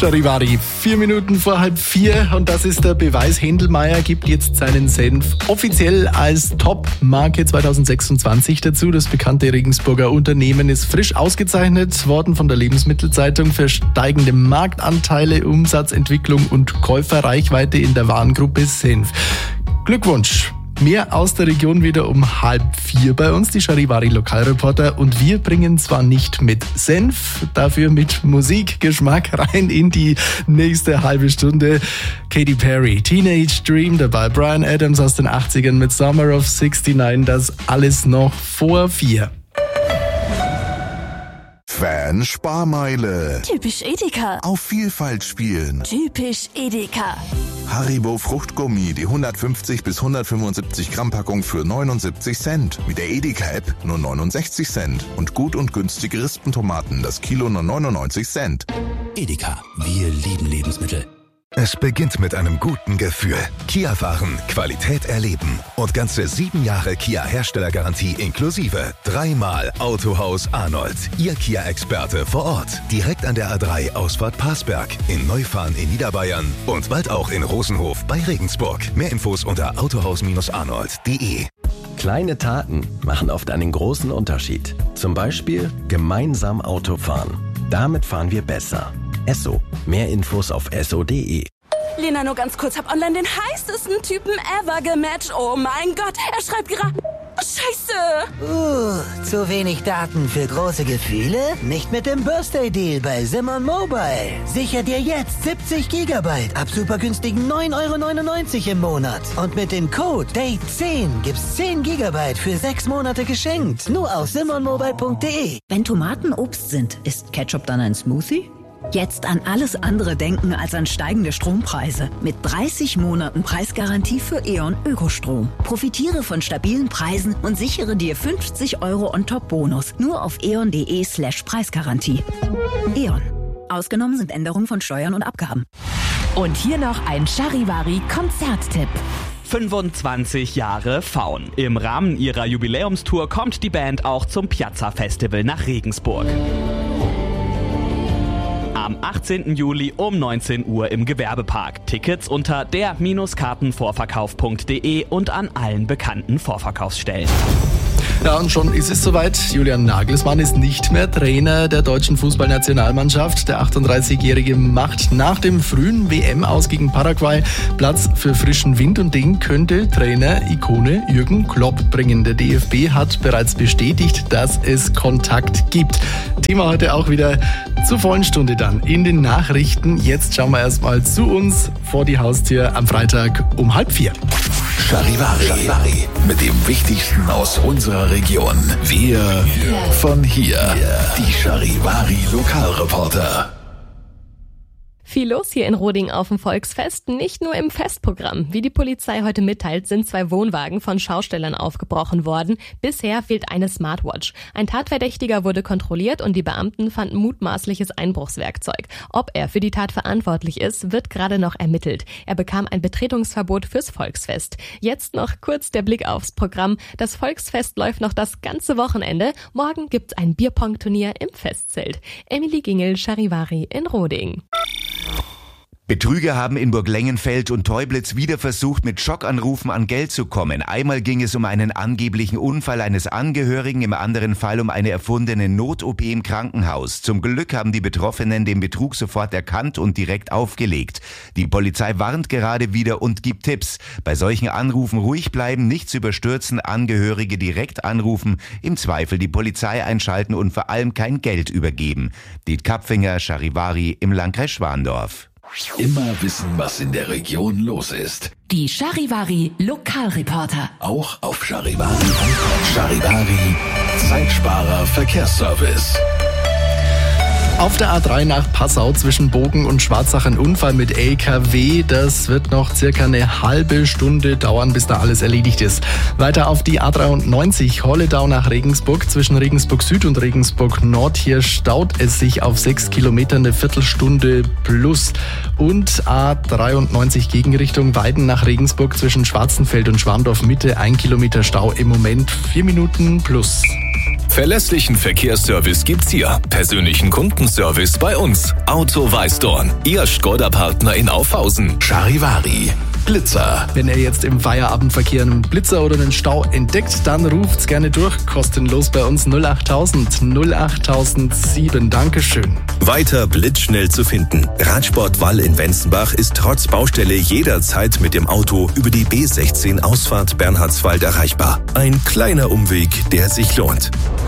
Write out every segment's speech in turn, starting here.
Charivari, 4 Minuten vor 3:30 und das ist der Beweis. Händelmeier gibt jetzt seinen Senf offiziell als Top-Marke 2026 dazu. Das bekannte Regensburger Unternehmen ist frisch ausgezeichnet worden von der Lebensmittelzeitung für steigende Marktanteile, Umsatzentwicklung und Käuferreichweite in der Warengruppe Senf. Glückwunsch! Mehr aus der Region wieder um 3:30 bei uns, die Charivari Lokalreporter. Und wir bringen zwar nicht mit Senf, dafür mit Musikgeschmack rein in die nächste halbe Stunde. Katy Perry, Teenage Dream dabei, Bryan Adams aus den 80ern mit Summer of 69, das alles noch vor 4. Fan-Sparmeile. Typisch Edeka. Auf Vielfalt spielen. Typisch Edeka. Haribo Fruchtgummi, die 150 bis 175 Gramm Packung für 79 Cent. Mit der Edeka-App nur 69 Cent. Und gut und günstige Rispentomaten, das Kilo nur 99 Cent. Edeka, wir lieben Lebensmittel. Es beginnt mit einem guten Gefühl. Kia fahren, Qualität erleben und ganze 7 Jahre Kia-Herstellergarantie inklusive. 3-mal Autohaus Arnold. Ihr Kia-Experte vor Ort. Direkt an der A3 Ausfahrt Parsberg. In Neufahren in Niederbayern. Und bald auch in Rosenhof bei Regensburg. Mehr Infos unter autohaus-arnold.de. Kleine Taten machen oft einen großen Unterschied. Zum Beispiel gemeinsam Auto fahren. Damit fahren wir besser. Esso. Mehr Infos auf esso.de. Lena, nur ganz kurz, hab online den heißesten Typen ever gematcht. Oh mein Gott, er schreibt gerade... Scheiße! Zu wenig Daten für große Gefühle? Nicht mit dem Birthday Deal bei Simon Mobile. Sicher dir jetzt 70 Gigabyte ab super günstigen 9,99 € im Monat. Und mit dem Code DATE10 gibt's 10 Gigabyte für 6 Monate geschenkt. Nur auf simonmobile.de. Wenn Tomaten Obst sind, ist Ketchup dann ein Smoothie? Jetzt an alles andere denken als an steigende Strompreise. Mit 30 Monaten Preisgarantie für E.ON Ökostrom. Profitiere von stabilen Preisen und sichere dir 50 € On-Top-Bonus. Nur auf eon.de/Preisgarantie. E.ON. Ausgenommen sind Änderungen von Steuern und Abgaben. Und hier noch ein Charivari-Konzerttipp. 25 Jahre Faun. Im Rahmen ihrer Jubiläumstour kommt die Band auch zum Piazza Festival nach Regensburg. Am 18. Juli um 19 Uhr im Gewerbepark. Tickets unter der-kartenvorverkauf.de und an allen bekannten Vorverkaufsstellen. Ja, und schon ist es soweit. Julian Nagelsmann ist nicht mehr Trainer der deutschen Fußballnationalmannschaft. Der 38-Jährige macht nach dem frühen WM-Aus gegen Paraguay Platz für frischen Wind und den könnte Trainer-Ikone Jürgen Klopp bringen. Der DFB hat bereits bestätigt, dass es Kontakt gibt. Thema heute auch wieder zur vollen Stunde dann in den Nachrichten. Jetzt schauen wir erstmal zu uns vor die Haustür am Freitag um 3:30. Charivari. Mit dem Wichtigsten aus unserer Region. Wir von hier. Die Charivari Lokalreporter. Viel los hier in Roding auf dem Volksfest, nicht nur im Festprogramm. Wie die Polizei heute mitteilt, sind 2 Wohnwagen von Schaustellern aufgebrochen worden. Bisher fehlt eine Smartwatch. Ein Tatverdächtiger wurde kontrolliert und die Beamten fanden mutmaßliches Einbruchswerkzeug. Ob er für die Tat verantwortlich ist, wird gerade noch ermittelt. Er bekam ein Betretungsverbot fürs Volksfest. Jetzt noch kurz der Blick aufs Programm. Das Volksfest läuft noch das ganze Wochenende. Morgen gibt's ein Bierpong-Turnier im Festzelt. Emily Gingel, Charivari in Roding. Betrüger haben in Burglengenfeld und Teublitz wieder versucht, mit Schockanrufen an Geld zu kommen. Einmal ging es um einen angeblichen Unfall eines Angehörigen, im anderen Fall um eine erfundene Not-OP im Krankenhaus. Zum Glück haben die Betroffenen den Betrug sofort erkannt und direkt aufgelegt. Die Polizei warnt gerade wieder und gibt Tipps. Bei solchen Anrufen ruhig bleiben, nichts überstürzen, Angehörige direkt anrufen, im Zweifel die Polizei einschalten und vor allem kein Geld übergeben. Diet Kapfinger, Charivari im Landkreis Schwandorf. Immer wissen, was in der Region los ist. Die Charivari Lokalreporter. Auch auf Charivari. Charivari, Zeitsparer Verkehrsservice. Auf der A3 nach Passau zwischen Bogen und Schwarzach ein Unfall mit LKW. Das wird noch circa eine halbe Stunde dauern, bis da alles erledigt ist. Weiter auf die A93 Holledau nach Regensburg. Zwischen Regensburg Süd und Regensburg Nord. Hier staut es sich auf 6 Kilometern eine Viertelstunde plus. Und A93 Gegenrichtung Weiden nach Regensburg zwischen Schwarzenfeld und Schwandorf Mitte. 1 Kilometer Stau im Moment 4 Minuten plus. Verlässlichen Verkehrsservice gibt's hier. Persönlichen Kunden Kundenservice bei uns. Auto Weißdorn, Ihr Škoda-Partner in Aufhausen. Charivari. Blitzer. Wenn ihr jetzt im Feierabendverkehr einen Blitzer oder einen Stau entdeckt, dann ruft's gerne durch. Kostenlos bei uns 08000 08007. Dankeschön. Weiter blitzschnell zu finden. Radsport Wall in Wenzenbach ist trotz Baustelle jederzeit mit dem Auto über die B16 Ausfahrt Bernhardswald erreichbar. Ein kleiner Umweg, der sich lohnt.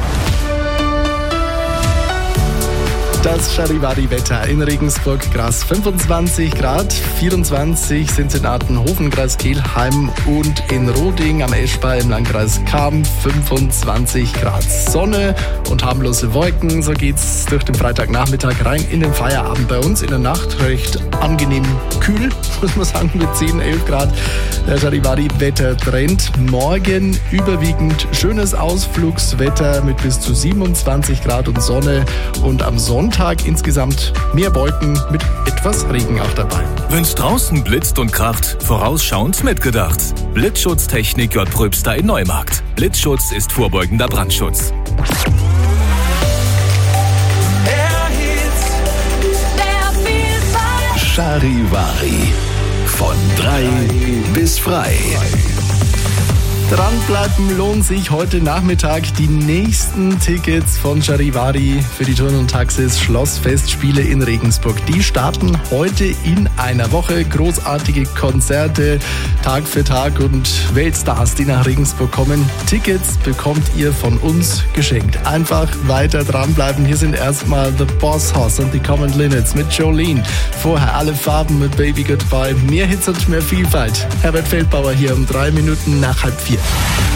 Das Charivari-Wetter in Regensburg, Graz 25 Grad, 24 sind es in Artenhofen, Kreis Kelheim und in Roding am Eschbar im Landkreis Cham 25 Grad. Sonne und harmlose Wolken, so geht's durch den Freitagnachmittag rein in den Feierabend bei uns. In der Nacht recht angenehm kühl, muss man sagen, mit 10, 11 Grad. Der Charivari-Wettertrend. Morgen überwiegend schönes Ausflugswetter mit bis zu 27 Grad und Sonne und am Sonntag insgesamt mehr Wolken mit etwas Regen auch dabei. Wenn's draußen blitzt und kracht, vorausschauend mitgedacht. Blitzschutztechnik J. Pröbster in Neumarkt. Blitzschutz ist vorbeugender Brandschutz. Charivari. Von 3 bis frei. Dranbleiben lohnt sich heute Nachmittag. Die nächsten Tickets von Charivari für die Turn- und Taxis Schlossfestspiele in Regensburg. Die starten heute in einer Woche. Großartige Konzerte, Tag für Tag und Weltstars, die nach Regensburg kommen. Tickets bekommt ihr von uns geschenkt. Einfach weiter dranbleiben. Hier sind erstmal The Boss Hoss und die Common Linnets mit Jolene. Vorher Alle Farben mit Baby Goodbye. Mehr Hits und mehr Vielfalt. Herbert Feldbauer hier um 3 Minuten nach 3:30.